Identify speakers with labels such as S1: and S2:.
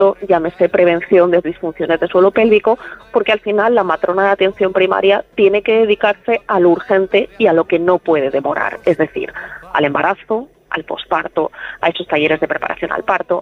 S1: llámese prevención de disfunciones de suelo pélvico, porque al final la matrona de atención primaria tiene que dedicarse a lo urgente y a lo que no puede demorar, es decir, al embarazo, al posparto, a esos talleres de preparación al parto,